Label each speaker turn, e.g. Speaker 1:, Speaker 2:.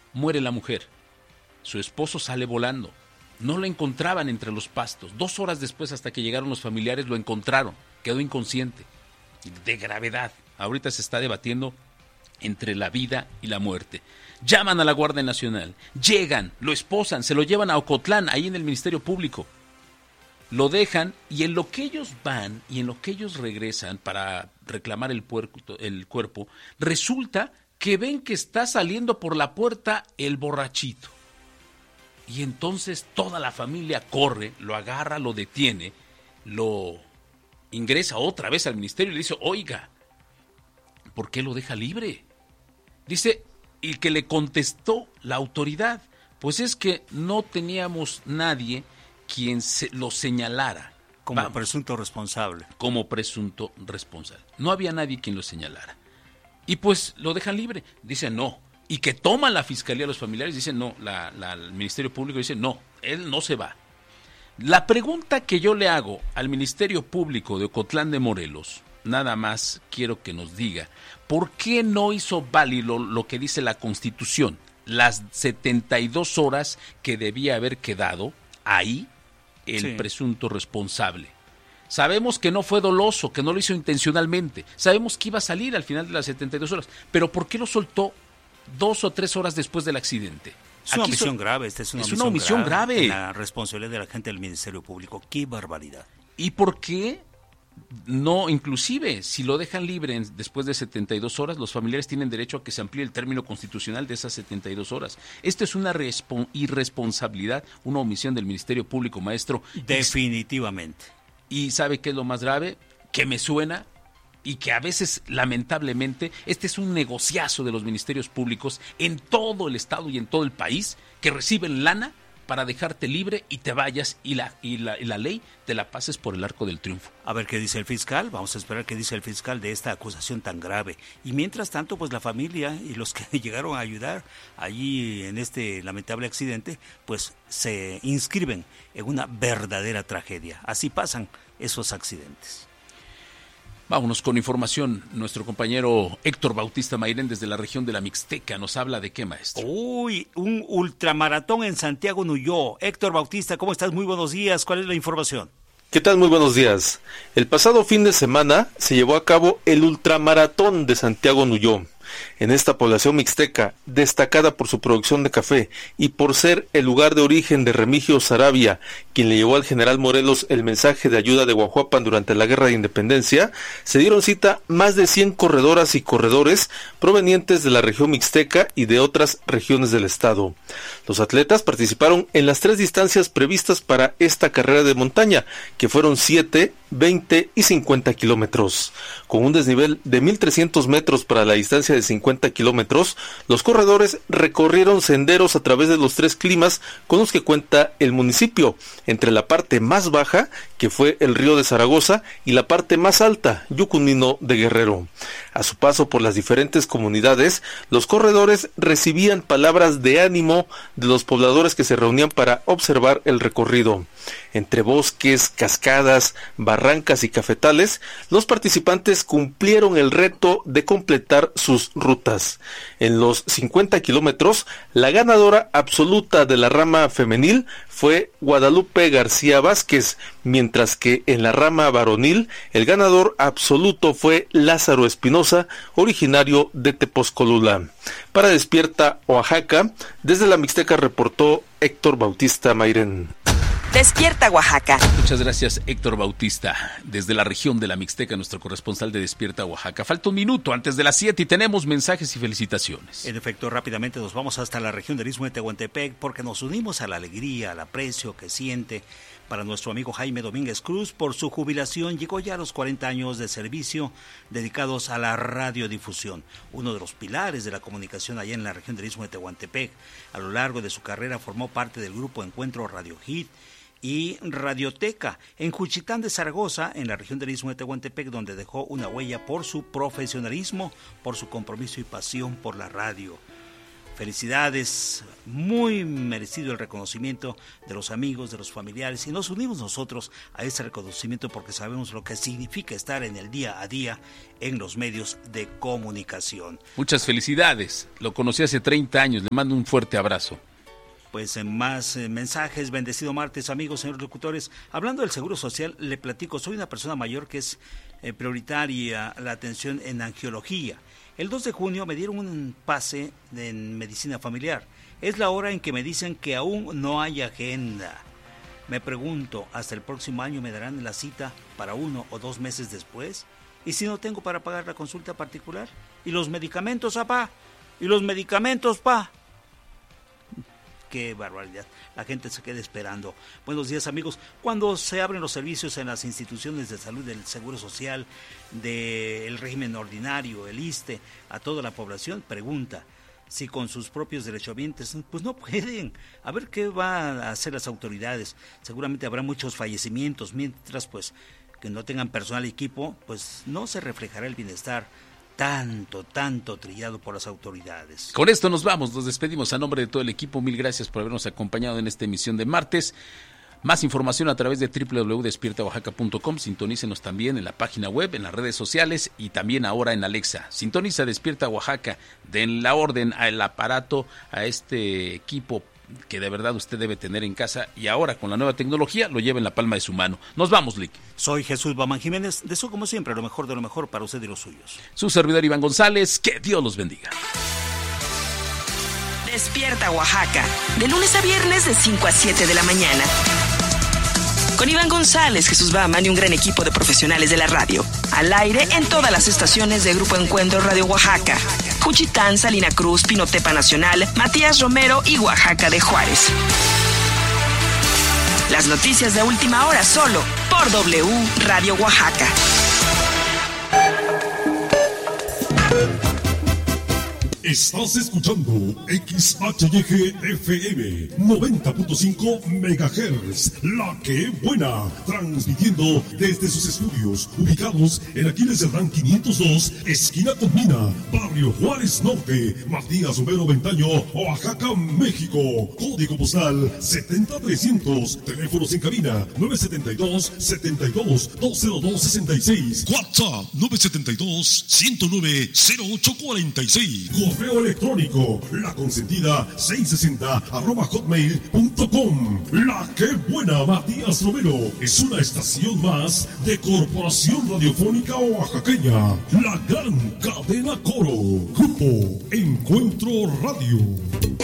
Speaker 1: muere la mujer. Su esposo sale volando. No lo encontraban entre los pastos. 2 horas después, hasta que llegaron los familiares, lo encontraron. Quedó inconsciente, de gravedad. Ahorita se está debatiendo entre la vida y la muerte. Llaman a la Guardia Nacional, llegan, lo esposan, se lo llevan a Ocotlán, ahí en el Ministerio Público. Lo dejan, y en lo que ellos van y en lo que ellos regresan para reclamar el cuerpo, resulta que ven que está saliendo por la puerta el borrachito. Y entonces toda la familia corre, lo agarra, lo detiene, lo ingresa otra vez al ministerio y le dice, oiga, ¿por qué lo deja libre? Dice, y que le contestó la autoridad, pues es que no teníamos nadie quien lo señalara.
Speaker 2: Como presunto responsable. Como presunto responsable.
Speaker 1: No había nadie quien lo señalara. Y pues lo dejan libre. Dicen no. Y que toman la fiscalía los familiares, dicen no, el Ministerio Público dice no, él no se va. La pregunta que yo le hago al Ministerio Público de Ocotlán de Morelos, nada más quiero que nos diga, ¿por qué no hizo válido lo que dice la Constitución? Las 72 horas que debía haber quedado ahí el presunto responsable. Sabemos que no fue doloso, que no lo hizo intencionalmente. Sabemos que iba a salir al final de las 72 horas. Pero ¿por qué lo soltó 2 o 3 horas después del accidente?
Speaker 2: Es una omisión grave. Es una omisión grave. La responsabilidad de la gente del Ministerio Público. ¡Qué barbaridad!
Speaker 1: ¿Y por qué no? Inclusive, si lo dejan libre después de 72 horas, los familiares tienen derecho a que se amplíe el término constitucional de esas 72 horas. Esto es una irresponsabilidad, una omisión del Ministerio Público, maestro.
Speaker 2: Definitivamente.
Speaker 1: ¿Y sabe qué es lo más grave? Que me suena, y que a veces, lamentablemente, este es un negociazo de los ministerios públicos en todo el estado y en todo el país, que reciben lana para dejarte libre y te vayas, y la ley te la pases por el arco del triunfo.
Speaker 2: A ver qué dice el fiscal, vamos a esperar qué dice el fiscal de esta acusación tan grave. Y mientras tanto, pues la familia y los que llegaron a ayudar allí en este lamentable accidente, pues se inscriben en una verdadera tragedia. Así pasan esos accidentes.
Speaker 1: Vámonos con información. Nuestro compañero Héctor Bautista Mairén desde la región de la Mixteca nos habla de qué, maestro.
Speaker 2: Uy, un ultramaratón en Santiago Nuyó. Héctor Bautista, ¿cómo estás? Muy buenos días. ¿Cuál es la información?
Speaker 3: ¿Qué tal? Muy buenos días. El pasado fin de semana se llevó a cabo el ultramaratón de Santiago Nuyó. En esta población mixteca, destacada por su producción de café y por ser el lugar de origen de Remigio Saravia, quien le llevó al general Morelos el mensaje de ayuda de Guajuapan durante la Guerra de Independencia, se dieron cita más de 100 corredoras y corredores provenientes de la región mixteca y de otras regiones del estado. Los atletas participaron en las 3 distancias previstas para esta carrera de montaña, que fueron 7, 20 y 50 kilómetros. Con un desnivel de 1,300 metros para la distancia de 50 kilómetros, los corredores recorrieron senderos a través de los 3 climas con los que cuenta el municipio, entre la parte más baja, que fue el río de Zaragoza, y la parte más alta, Yucunino de Guerrero. A su paso por las diferentes comunidades, los corredores recibían palabras de ánimo de los pobladores que se reunían para observar el recorrido. Entre bosques, cascadas, barrancas y cafetales, los participantes cumplieron el reto de completar sus rutas. En los 50 kilómetros, la ganadora absoluta de la rama femenil fue Guadalupe García Vázquez, mientras que en la rama varonil, el ganador absoluto fue Lázaro Espinosa, originario de Tepozcolula. Para Despierta Oaxaca, desde la Mixteca reportó Héctor Bautista Mairén.
Speaker 4: Despierta Oaxaca.
Speaker 1: Muchas gracias, Héctor Bautista, desde la región de la Mixteca, nuestro corresponsal de Despierta Oaxaca. Falta un minuto antes de las 7 y tenemos mensajes y felicitaciones.
Speaker 2: En efecto, rápidamente nos vamos hasta la región del Istmo de Tehuantepec porque nos unimos a la alegría, al aprecio que siente para nuestro amigo Jaime Domínguez Cruz por su jubilación. Llegó ya a los 40 años de servicio dedicados a la radiodifusión, uno de los pilares de la comunicación allá en la región del Istmo de Tehuantepec. A lo largo de su carrera formó parte del grupo Encuentro Radio Hit y Radioteca en Juchitán de Zaragoza, en la región del Istmo de Tehuantepec, donde dejó una huella por su profesionalismo, por su compromiso y pasión por la radio. Felicidades, muy merecido el reconocimiento de los amigos, de los familiares, y nos unimos nosotros a ese reconocimiento porque sabemos lo que significa estar en el día a día en los medios de comunicación.
Speaker 1: Muchas felicidades, lo conocí hace 30 años, le mando un fuerte abrazo.
Speaker 2: Pues en más mensajes, bendecido martes, amigos, señores locutores. Hablando del Seguro Social, le platico, soy una persona mayor que es prioritaria la atención en angiología. El 2 de junio me dieron un pase en medicina familiar. Es la hora en que me dicen que aún no hay agenda. Me pregunto, ¿hasta el próximo año me darán la cita para 1 o 2 meses después? ¿Y si no tengo para pagar la consulta particular? ¿Y los medicamentos, papá? ¿Y los medicamentos, pa? Qué barbaridad, la gente se queda esperando. Buenos días, amigos. Cuando se abren los servicios en las instituciones de salud del Seguro Social, del régimen ordinario, el ISSSTE, a toda la población, pregunta si con sus propios derechohabientes, pues no pueden. A ver qué van a hacer las autoridades. Seguramente habrá muchos fallecimientos, mientras pues que no tengan personal y equipo, pues no se reflejará el bienestar tanto trillado por las autoridades.
Speaker 1: Con esto nos vamos, nos despedimos a nombre de todo el equipo. Mil gracias por habernos acompañado en esta emisión de martes. Más información a través de www.despiertaoaxaca.com. Sintonícenos también en la página web, en las redes sociales y también ahora en Alexa. Sintoniza Despierta Oaxaca. Den la orden al aparato, a este equipo que de verdad usted debe tener en casa, y ahora con la nueva tecnología lo lleva en la palma de su mano. Nos vamos, Lick.
Speaker 2: Soy Jesús Bamán Jiménez, deseo como siempre lo mejor de lo mejor para usted y los suyos.
Speaker 1: Su servidor Iván González, que Dios los bendiga.
Speaker 4: Despierta Oaxaca, de lunes a viernes de 5 a 7 de la mañana. Con Iván González, Jesús Bamán y un gran equipo de profesionales de la radio. Al aire en todas las estaciones de Grupo Encuentro Radio Oaxaca. Juchitán, Salina Cruz, Pinotepa Nacional, Matías Romero y Oaxaca de Juárez. Las noticias de última hora solo por W Radio Oaxaca.
Speaker 5: Estás escuchando XHYG-FM 90.5 MHz, La Que Buena, transmitiendo desde sus estudios ubicados en Aquiles Cerdán 502, esquina con Mina, Barrio Juárez Norte, Matías Romero Ventaño, Oaxaca, México. Código postal 70300, teléfonos en cabina 972-72-20266, WhatsApp 972-109-0846. Correo electrónico, laconsentida660@hotmail.com. La Que Buena, Matías Romero, es una estación más de Corporación Radiofónica Oaxaqueña, la gran cadena Coro. Grupo Encuentro Radio.